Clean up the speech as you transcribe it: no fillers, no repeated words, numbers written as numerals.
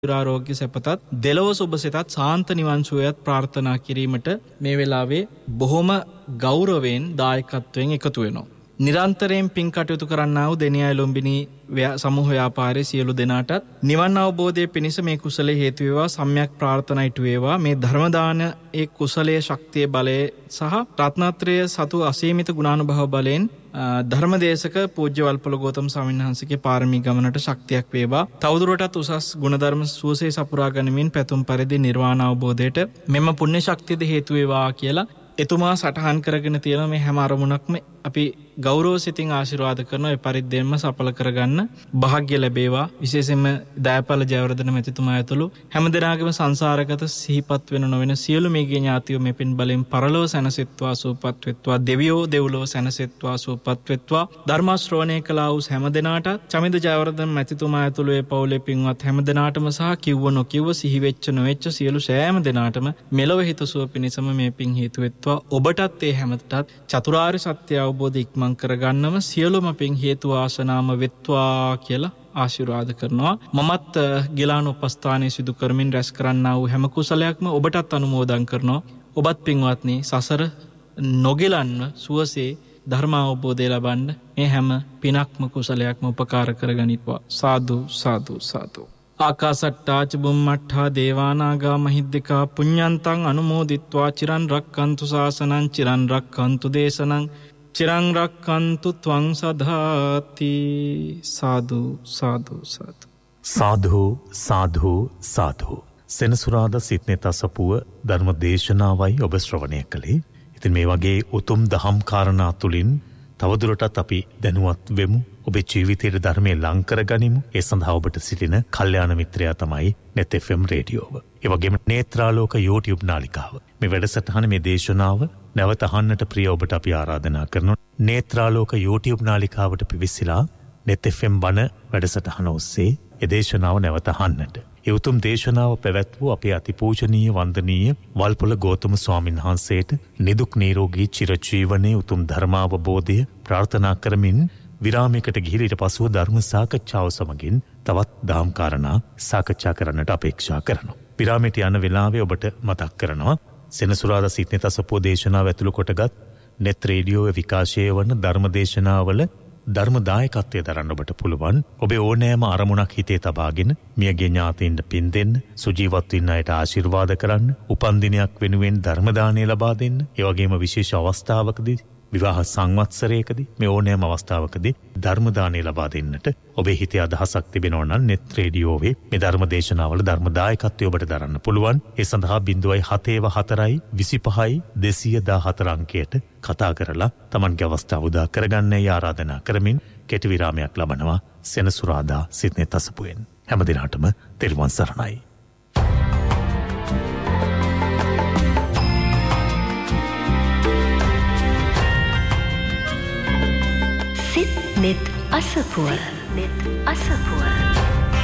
ආරෝග්‍ය සැපතත් දෙලොව සුබ සිතත් සාන්ත නිවන් සුවයත් ප්‍රාර්ථනා කිරීමට මේ වෙලාවේ බොහොම ගෞරවයෙන් දායකත්වයෙන් එකතු වෙනවා. නිරන්තරයෙන් පින් කටයුතු කරන්නා වූ දෙනියයි ලොම්බිනි සමූහ ව්‍යාපාරයේ සියලු දෙනාටත් නිවන් අවබෝධයේ පිණිස මේ කුසලයේ හේතු වේවා සම්‍යක් ප්‍රාර්ථනා ඉටු වේවා. මේ ධර්ම දාන ඒ කුසලයේ ශක්තිය බලය සහ රත්නත්‍රය සතු අසීමිත ගුණානුභව බලයෙන් ධර්මදේශක පූජ්‍ය වල්පොල ගෞතම ස්වාමීන් වහන්සේගේ පාරමී ගමනට ශක්තියක් වේවා. තවදුරටත් උසස් ගුණධර්ම සුවසේ සපුරා ගනිමින් පැතුම් පරිදි නිර්වාණ අවබෝධයට මෙම පුණ්‍ය ශක්තියද හේතු වේවා කියලා එතුමා සටහන් කරගෙන තියෙන මේ හැම අරමුණක්ම අපි ගෞරව සිතින් ආශිර්වාද කරන ඒ පරිද්දෙන්ම සඵල කරගන්න වාසනාව ලැබේවා. විශේෂයෙන්ම දයාපල ජයවර්ධන මැතිතුමා ඇතුළු හැමදෙනාගේම සංසාරගත සිහිපත් වෙන නොවන සියලු මේගේ ඥාතියෝ මේ පින් බලෙන් පරලොව සැනසෙත්වා සූපත් වෙත්වා. දෙවියෝ දෙව්ලොව සැනසෙත්වා සූපත් වෙත්වා. ධර්ම ශ්‍රවණය කළා වූ හැමදෙනාට චමින්ද ජයවර්ධන මැතිතුමා ඇතුළු ඒ පවුලේ පින්වත් හැමදෙනාටම සහ කිව්ව නොකිව්ව සිහි වෙච්ච නොවෙච්ච සියලු සෑම දෙනාටම මෙලොව හිතසුව පිණිසම මේ පින් හේතු වෙත්වා. ඔබටත් ඒ හැමතටත් චතුරාර්ය සත්‍ය අවබෝධ ඉක්මන් කරගන්නම සියලුම පින් හේතු වාසනාම වෙත්වා කියලා ආශිර්වාද කරනවා. මමත් ගිලාන උපස්ථානයේ සිදු කරමින් රැස් කරන්නා වූ හැම කුසලයක්ම ඔබටත් අනුමෝදන් කරනවා. ඔබත් පින්වත්නි සසර නොගිලන්ව සුවසේ ධර්ම අවබෝධය ලබන්න මේ හැම පිනක්ම කුසලයක්ම උපකාර කරගනිත්වා. සාදු සාදු සාදු. ආකාසට්ටා ච බුම්මට්ඨා දේවානාගා මහිද්దికා පුඤ්ඤන්තං අනුමෝදිත්වා චිරන් රක්칸තු ශාසනං චිරන් රක්칸තු දේශනං චිරං රක්칸තු ත්වං සදාති. සාදු සාදු සාදු. සාදු සාදු සාදු. සෙනසුරාදා සිට්නේ තසපුව ධර්ම දේශනාවයි ඔබ ශ්‍රවණය කළේ. ඉතින් මේ වගේ උතුම් දහම් කාරණා තුලින් තවදුරටත් අපි දැනුවත් වෙමු. ඔබේ ජීවිතයේ ධර්මයේ ලං කර ගනිමු. ඒ සඳහා ඔබට සිටින කල්යාණ මිත්‍රයා තමයි net fm රේඩියෝව. ඒ වගේම නේත්‍රාලෝක YouTube නාලිකාව. මේ වැඩසටහන මේ දේශනාව නැවත අහන්නට ප්‍රිය ඔබට අපි ආරාධනා කරනවා. නේත්‍රාලෝක YouTube නාලිකාවට පිවිසලා net fm බණ වැඩසටහන ඔස්සේ ඒ දේශනාව නැවත අහන්නට. ඒ උතුම් දේශනාව පැවැත්වූ අපේ අතිපූජනීය වන්දනීය වල්පොල ගෞතම ස්වාමීන් වහන්සේට නිදුක් නිරෝගී චිරජීවනයේ උතුම් ධර්මාවබෝධය ප්‍රාර්ථනා කරමින් විරාමයකට ගිහිලා ඊට පසුව ධර්ම සාකච්ඡාව සමගින් තවත් දහම් කාරණා සාකච්ඡා කරන්නට අපේක්ෂා කරනවා. විරාමයට යන වෙලාවේ ඔබට මතක් කරනවා සෙනසුරාදා සිට්නේ තසපුව දේශනාව ඇතුළු කොටගත් net රේඩියෝවේ විකාශය වන ධර්ම දේශනාවල ධර්ම දායකත්වයේ දරන්න ඔබට පුළුවන්. ඔබේ ඕනෑම අරමුණක් හිතේ තබාගෙන මියගේ ඥාතීන්ට පින් දෙන්න, සුජීවත් වෙන්න අයට ආශිර්වාද කරන්න, උපන් දිනයක් වෙනුවෙන් ධර්ම දානය ලබා දෙන්න, ඒ වගේම විශේෂ අවස්ථාවකදී විවාහ සංවත්සරයකදී මේ ඕනෑම අවස්ථාවකදී ධර්ම දානය ලබා දෙන්නට ඔබේ හිතේ අදහසක් තිබෙනවා නම් net රේඩියෝවේ මේ ධර්ම දේශනාවල ධර්ම දායකත්වය ඔබට දරන්න පුළුවන්. ඒ සඳහා 074 25 214 අංකයට කතා කරලා Tamanගේ අවස්ථාව උදා කරගන්නයි ආරාධනා කරමින් කෙටි විරාමයක් ලබනවා සෙනසුරාදා සිට්නේ තසපුවෙන්. හැම දිනකටම තෙරුවන් සරණයි. net අසපුව net අසපුව